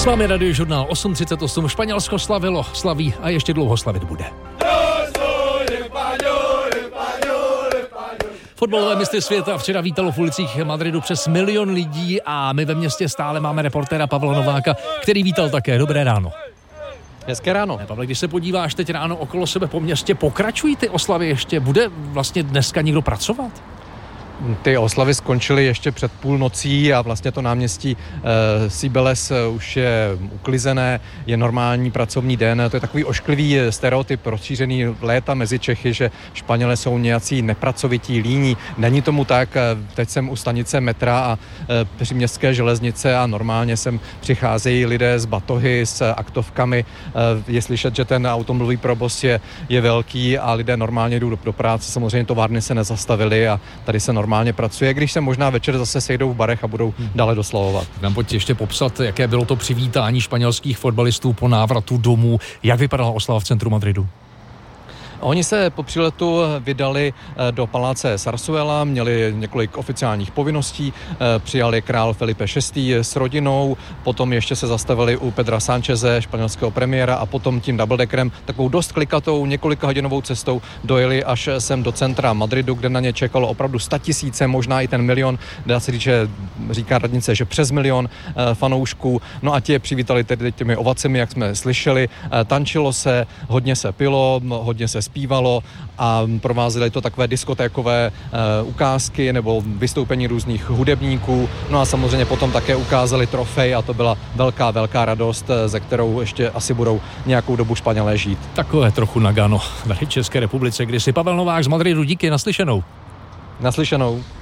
S vámi Radiožurnál 8.38. Španělsko slavilo, slaví a ještě dlouho slavit bude. Fotbalové mistry světa včera vítalo v ulicích Madridu přes 1 milion lidí a my ve městě stále máme reportéra Pavla Nováka, který vítal také. Dobré ráno. Hezké ráno. Pavle, když se podíváš teď ráno okolo sebe po městě, pokračují ty oslavy ještě? Bude vlastně dneska někdo pracovat? Ty oslavy skončily ještě před půlnocí a vlastně to náměstí Cibeles už je uklizené, je normální pracovní den. To je takový ošklivý stereotyp rozšířený léta mezi Čechy, že Španělé jsou nějací nepracovití, líní. Není tomu tak. Teď jsem u stanice metra a příměstské železnice a normálně sem přicházejí lidé s batohy, s aktovkami. Je slyšet, že ten automobilový provoz je velký a lidé normálně jdou do práce. Samozřejmě továrny se nezastavily a tady se normálně pracuje, když se možná večer zase sejdou v barech a budou dále doslavovat. Nám pojď ještě popsat, jaké bylo to přivítání španělských fotbalistů po návratu domů. Jak vypadala oslava v centru Madridu? Oni se po příletu vydali do paláce Zarzuela, měli několik oficiálních povinností, přijali král Felipe VI. S rodinou, potom ještě se zastavili u Pedra Sáncheze, španělského premiéra, a potom tím doubledeckerem, takovou dost klikatou, několika hodinovou cestou dojeli až sem do centra Madridu, kde na ně čekalo opravdu 100 000, možná i ten 1 milion, dá se říct, že říká radnice, že přes 1 milion fanoušků. No a ti je přivítali tedy těmi ovacemi, jak jsme slyšeli. Tančilo se, hodně se pilo, hodně se zpívalo a provázely to takové diskotékové ukázky nebo vystoupení různých hudebníků. No a samozřejmě potom také ukázali trofej a to byla velká radost, ze kterou ještě asi budou nějakou dobu Španělé žít. Takové trochu nagano v České republice, kdy si Pavel Novák z Madridu. Díky, naslyšenou. Naslyšenou.